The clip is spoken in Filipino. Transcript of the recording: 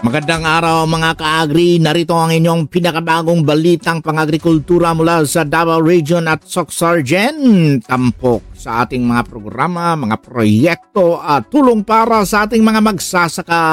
Magandang araw mga ka-agri, narito ang inyong pinakabagong balitang pang-agrikultura mula sa Davao Region at Socsargen. Tampok sa ating mga programa, mga proyekto at tulong para sa ating mga magsasaka.